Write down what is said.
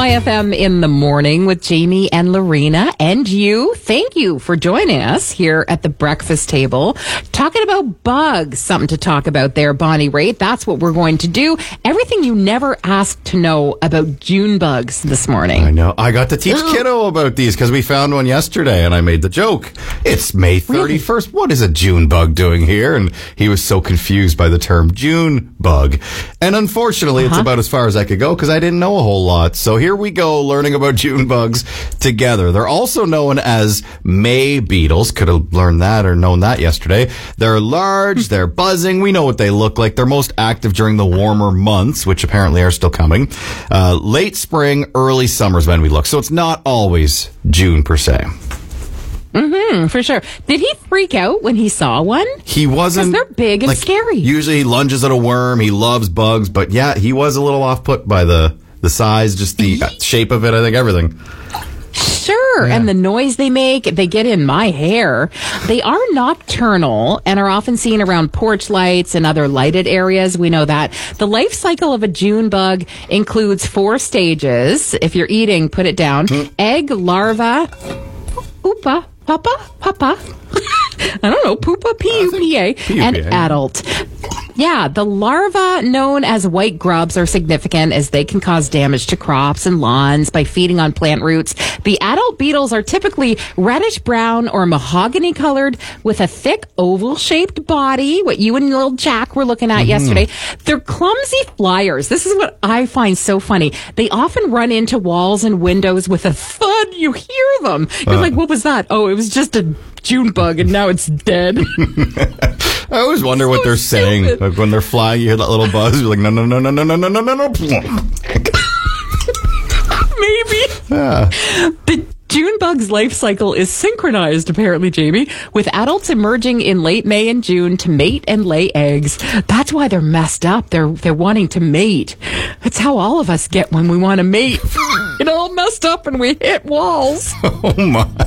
My FM in the morning with Jamie and Lorena and you. Thank you for joining us here at the breakfast table. Talking about bugs. Something to talk about there, Bonnie Raitt. That's what we're going to do. Everything you never asked to know about June bugs this morning. I know. I got to teach Kiddo about these because we found one yesterday and I made the joke. It's May 31st. What is a June bug doing here? And he was so confused by the term June bug. And unfortunately, it's about as far as I could go because I didn't know a whole lot. So here we go, learning about June bugs together. They're also known as May beetles. Could have learned that or known that yesterday. They're large, they're buzzing. We know what they look like. They're most active during the warmer months, which apparently are still coming. Late spring, early summer is when we look. So it's not always June per se. For sure. Did he freak out when he saw one? He wasn't. Because they're big and scary. Usually he lunges at a worm. He loves bugs. But yeah, he was a little off-put by the size, just the shape of it, I think, everything. Sure. Yeah. And the noise they make, they get in my hair. They are nocturnal and are often seen around porch lights and other lighted areas. We know that. The life cycle of a June bug includes 4 stages. If you're eating, put it down. Egg, larva, pupa, papa. I don't know, pupa, P-U-P-A, and adult. Yeah, the larvae, known as white grubs, are significant as they can cause damage to crops and lawns by feeding on plant roots. The adult beetles are typically reddish brown or mahogany colored with a thick oval-shaped body, what you and little Jack were looking at yesterday. They're clumsy flyers. This is what I find so funny. They often run into walls and windows with a thud. You hear them. You're like, what was that? Oh, it was just a June bug and now it's dead. I always wonder what they're saying. Like when they're flying, you hear that little buzz. You're like, no. Maybe. Yeah. The June bug's life cycle is synchronized, apparently, Jamie, with adults emerging in late May and June to mate and lay eggs. That's why they're messed up. They're wanting to mate. That's how all of us get when we want to mate. Get all messed up and we hit walls. Oh, my.